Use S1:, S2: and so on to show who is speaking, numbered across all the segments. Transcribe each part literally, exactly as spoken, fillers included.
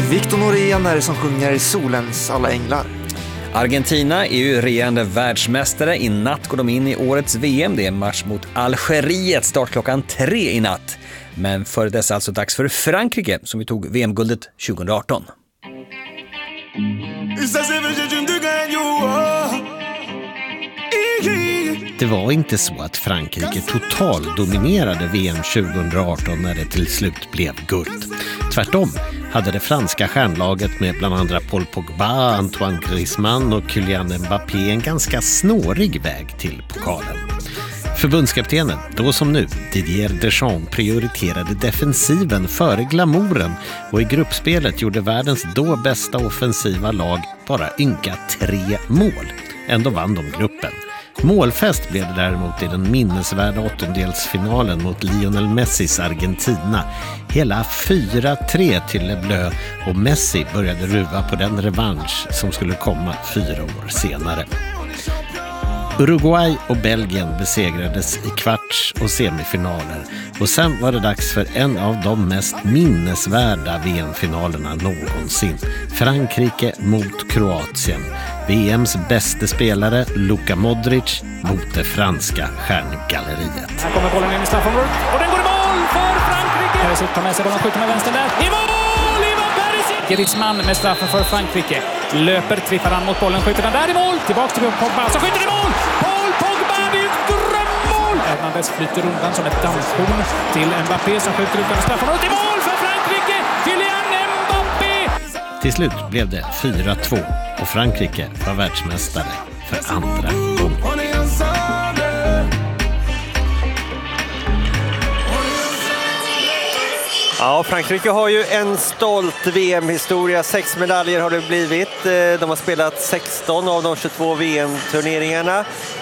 S1: Victor Norén är det som sjunger Solens alla änglar.
S2: Argentina är ju regerande världsmästare. I natt går de in i årets V M. Det är en match mot Algeriet, start klockan tre i natt. Men före dess alltså dags för Frankrike som vi tog V M-guldet tjugo arton.
S3: Det var inte så att Frankrike totaldominerade V M tjugo arton när det till slut blev guld. Tvärtom hade det franska stjärnlaget med bland andra Paul Pogba, Antoine Griezmann och Kylian Mbappé en ganska snårig väg till pokalen. Förbundskaptenen, då som nu, Didier Deschamps, prioriterade defensiven före glamouren och i gruppspelet gjorde världens då bästa offensiva lag bara ynka tre mål. Ändå vann de gruppen. Målfest blev det däremot i den minnesvärda åttondelsfinalen mot Lionel Messis Argentina. Hela fyra tre till Le Bleu och Messi började ruva på den revansch som skulle komma fyra år senare. Uruguay och Belgien besegrades i kvarts- och semifinaler och sen var det dags för en av de mest minnesvärda V M-finalerna någonsin. Frankrike mot Kroatien. V M:s bästa spelare Luka Modric mot det franska stjärngalleriet.
S4: Här kommer bollen in i straffområdet och den går i mål för Frankrike. Perisic tar med sig bollen, skjuter med vänster där. I mål! Ivan Perisic! Griezmann med straffen för Frankrike. Löper, trippar han mot bollen, skjuter den där i mål. Tillbaka till Pogba, så skjuter i mål! Paul Pogba, det är ju ett drömmål! Hernandez flyter undan som ett dammkorn till Mbappé som skjuter utan straffområdet. I mål för Frankrike! Kylian Mbappé!
S3: Till slut blev det fyra två och Frankrike var världsmästare för andra gången.
S5: Ja, Frankrike har ju en stolt V M-historia. Sex medaljer har det blivit. De har spelat sexton av de tjugotvå V M-turneringarna.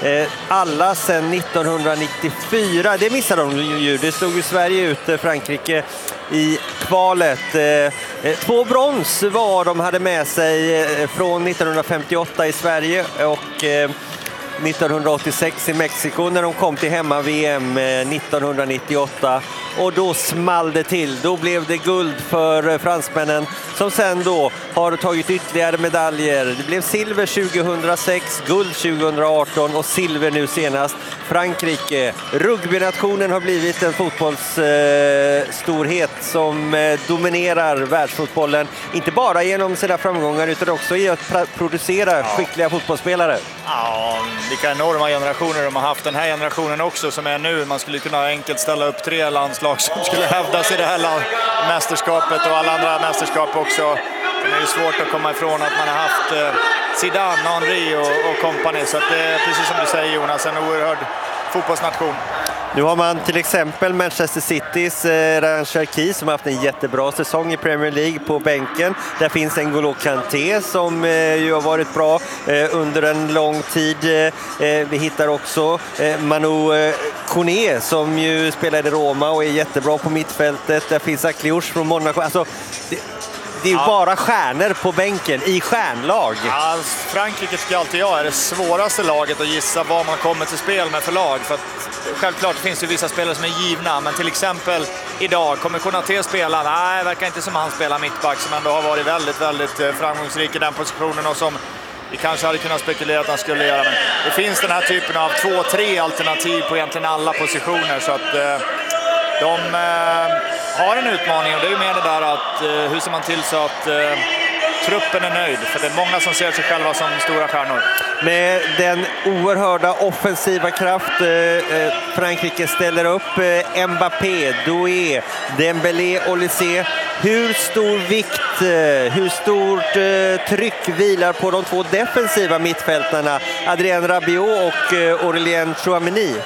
S5: Alla sedan nittonhundranittiofyra. Det missade de ju. Det slog ju Sverige ut, Frankrike, i kvalet. Två brons var de hade med sig från nittonhundrafemtioåtta i Sverige och nittonhundraåttiosex i Mexiko när de kom till hemma-V M nittonhundranittioåtta. Och då small det till. Då blev det guld för fransmännen som sen då har tagit ytterligare medaljer. Det blev silver tjugohundrasex, guld tjugoarton och silver nu senast. Frankrike, rugbynationen, har blivit en fotbollsstorhet eh, som eh, dominerar världsfotbollen. Inte bara genom sina framgångar utan också i att producera ja. skickliga fotbollsspelare.
S6: Ja, vilka enorma generationer de har haft. Den här generationen också som är nu. Man skulle kunna enkelt ställa upp tre landslag som skulle hävdas i det här mästerskapet och alla andra mästerskap också. Det är ju svårt att komma ifrån att man har haft eh, Zidane, Henry och, och company. Så att det är precis som du säger, Jonas, en oerhörd fotbollsnation.
S5: Nu har man till exempel Manchester Citys eh, Ryan Cherki som har haft en jättebra säsong i Premier League på bänken. Där finns N'Golo Kanté som eh, ju har varit bra eh, under en lång tid. Eh, vi hittar också eh, Manu eh, Koné som ju spelar i Roma och är jättebra på mittfältet. Där finns Akliouche från Monaco. Alltså, det, det är ju ja. bara stjärnor på bänken i stjärnlag.
S6: Ja, Frankrike tycker alltid jag är det svåraste laget att gissa vad man kommer till spel med för lag. För att självklart finns det vissa spelare som är givna, men till exempel idag kommer Konaté spela. Nej, det verkar inte som han spelar mittback som ändå har varit väldigt, väldigt framgångsrik i den positionen och som vi kanske hade kunnat spekulera att han skulle göra. Men det finns den här typen av två, tre alternativ på egentligen alla positioner så att eh, de eh, har en utmaning och det är ju mer det där att eh, hur ser man till så att eh, truppen är nöjd, för det är många som ser sig själva som stora stjärnor.
S5: Med den oerhörda offensiva kraft eh, Frankrike ställer upp, eh, Mbappé, Doué, Dembélé, Olysée. Hur stor vikt, eh, hur stort eh, tryck vilar på de två defensiva mittfältarna, Adrien Rabiot och eh, Aurélien Tchouameni?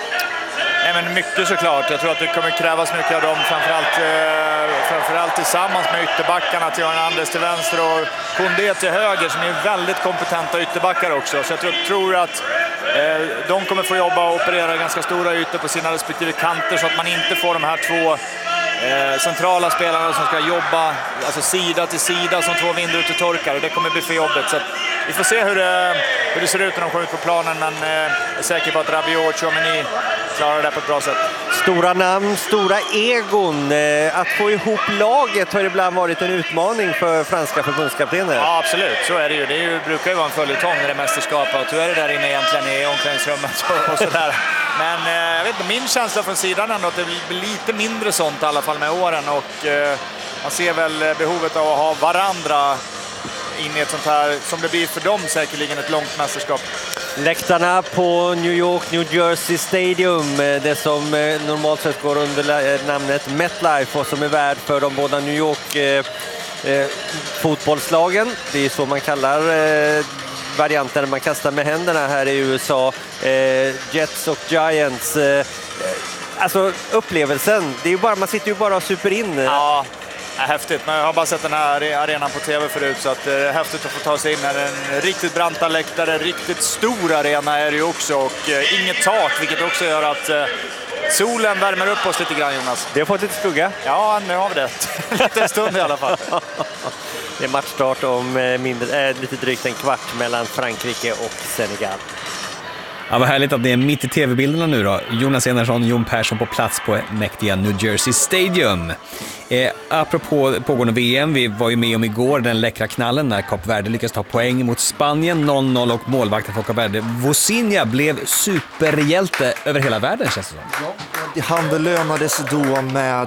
S6: Nej, men mycket såklart. Jag tror att det kommer krävas mycket av dem, framförallt, eh, framförallt tillsammans med ytterbackarna till Hernandez till vänster och Koundé till höger som är väldigt kompetenta ytterbackar också. Så jag tror, tror att eh, de kommer få jobba och operera ganska stora ytor på sina respektive kanter så att man inte får de här två eh, centrala spelarna som ska jobba alltså sida till sida som två vindrutetorkare. Det kommer bli för jobbet. Så att vi får se hur det, hur det ser ut när de kommer ut på planen, men eh, jag är säker på att Rabiot och Tchouameni klarar det på ett bra sätt.
S5: Stora namn, stora egon. Att få ihop laget har ibland varit en utmaning för franska förbundskaptener.
S6: Ja, absolut. Så är det ju. Det är ju, brukar ju vara en följetong när det är mästerskap. Och hur är det där inne egentligen i omklädningsrummet och, och sådär. Men eh, jag vet inte, min känsla från sidan ändå att det blir lite mindre sånt i alla fall med åren. Och eh, man ser väl behovet av att ha varandra in i ett sånt här, som det blir för dem säkerligen, ett långt mästerskap.
S5: Läktarna på New York, New Jersey Stadium, det som normalt sett går under namnet MetLife och som är värd för de båda New York eh, eh, fotbollslagen. Det är så man kallar eh, varianten man kastar med händerna här i U S A. Eh, Jets och Giants. Eh, alltså upplevelsen, det är ju bara, man sitter ju bara och super in.
S6: Ja. Ja, häftigt, men jag har bara sett den här arenan på tv förut, så att det är häftigt att få ta sig in här. En riktigt branta läktare, riktigt stor arena är det ju också, och eh, inget tak, vilket också gör att eh, solen värmer upp oss lite grann, Jonas.
S5: Det har fått lite skugga.
S6: Ja, nu har vi det. Lite stund i alla fall.
S5: Det är matchstart om mindre, äh, lite drygt en kvart mellan Frankrike och Senegal.
S2: Ja, vad härligt att det är mitt i tv-bilderna nu då. Jonas Enarsson, Jon Persson på plats på mäktiga New Jersey Stadium. Eh, apropå pågående V M, vi var ju med om igår den läckra knallen när Kap Verde lyckades ta poäng mot Spanien noll noll, och målvakten för Kap Verde, Vozinha, blev superhjälte över hela världen, känns det som.
S1: Ja, han belönades då med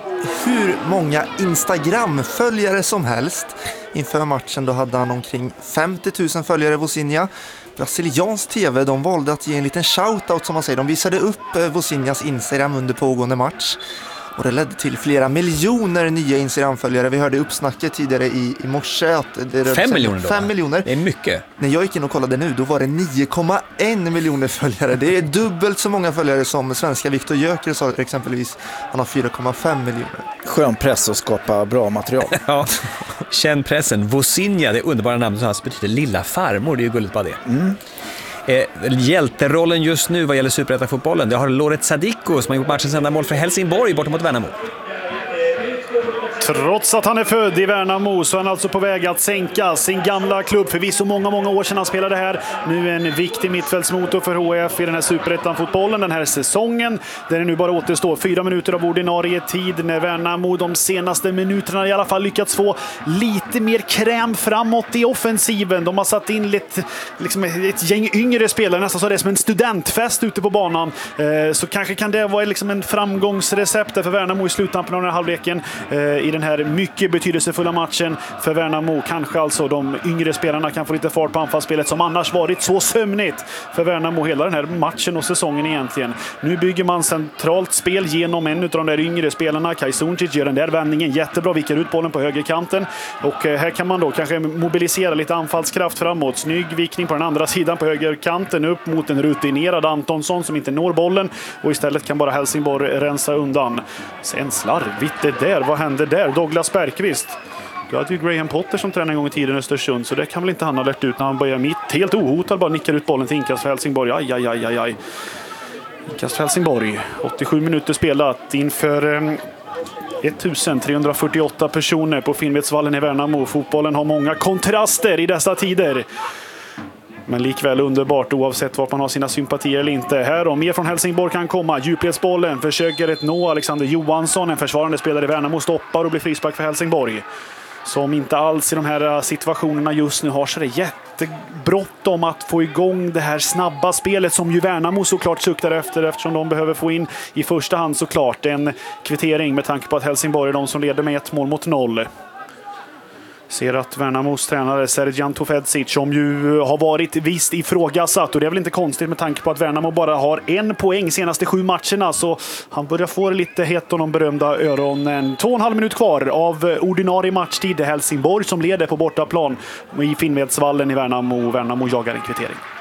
S1: hur många Instagram-följare som helst. Inför matchen då hade han omkring femtio tusen följare, Vozinha. Brasiliansk tv, de valde att ge en liten shoutout, som man säger. De visade upp Vozinhas Instagram under pågående match. Och det ledde till flera miljoner nya Instagram-följare. Vi hörde uppsnacket tidigare i, i morse. Att det
S2: Fem miljoner då?
S1: Fem miljoner.
S2: Det är mycket.
S1: När jag gick in och kollade nu, då var det nio komma en miljoner följare. Det är dubbelt så många följare som svenska Viktor Jöker sa exempelvis. Han har fyra komma fem miljoner.
S7: Skön press att skapa bra material.
S2: Ja, känn pressen. Vozinha, det underbara namnet som alltså betyder lilla farmor. Det är ju gulligt bara det. Mm. Eh, hjälterollen just nu vad gäller superettan-fotbollen, det har Loret Sadiko som har gjort matchens enda mål för Helsingborg borta mot Värnamo.
S8: Trots att han är född i Värnamo så är han alltså på väg att sänka sin gamla klubb. Förvisso många, många år sedan han spelade här. Nu en viktig mittfältsmotor för H F i den här superettan-fotbollen den här säsongen. Där det nu bara återstår fyra minuter av ordinarie tid när Värnamo de senaste minuterna i alla fall lyckats få lite mer kräm framåt i offensiven. De har satt in lite, liksom ett gäng yngre spelare, nästan så det är som en studentfest ute på banan. Eh, så kanske kan det vara liksom en framgångsrecept för Värnamo i sluttampen av den här halvleken. Eh, I den här mycket betydelsefulla matchen för Värnamo. Kanske alltså de yngre spelarna kan få lite fart på anfallsspelet som annars varit så sömnigt för Värnamo hela den här matchen och säsongen egentligen. Nu bygger man centralt spel genom en av de där yngre spelarna. Kaj Sunčić gör den där vändningen jättebra, viker ut bollen på högerkanten. Och här kan man då kanske mobilisera lite anfallskraft framåt. Snygg vikning på den andra sidan på högerkanten upp mot en rutinerad Antonsson som inte når bollen. Och istället kan bara Helsingborg rensa undan. Sen slarvigt det där. Vad händer där? Douglas Bergqvist. Du hade ju Graham Potter som tränade en gång i tiden i Östersund, så det kan väl inte han ha lärt ut när han börjar mitt. Helt ohotad bara nickar ut bollen till inkast för Helsingborg. Aj, aj, aj, aj, aj. Inkast för Helsingborg. åttiosju minuter spelat inför eh, ettusentrehundrafyrtioåtta personer på Finnvedsvallen i Värnamo. Fotbollen har många kontraster i dessa tider. Men likväl underbart oavsett vart man har sina sympatier eller inte. Här och mer från Helsingborg kan komma. Djupledsbollen försöker ett nå Alexander Johansson. En försvarande spelare i Värnamo stoppar och blir frispark för Helsingborg. Som inte alls i de här situationerna just nu har så det jättebråttom att få igång det här snabba spelet som ju Värnamo såklart suktar efter, eftersom de behöver få in i första hand såklart en kvittering med tanke på att Helsingborg är de som leder med ett mål mot noll. Ser att Värnamos tränare Serjan Tofedzic, som ju har varit visst ifrågasatt, och det är väl inte konstigt med tanke på att Värnamo bara har en poäng senaste sju matcherna, så han börjar få lite hett och de berömda öronen. Två och en halv minut kvar av ordinarie matchtid. Helsingborg som leder på bortaplan i Finnvedsvallen i Värnamo. Värnamo jagar en kvittering.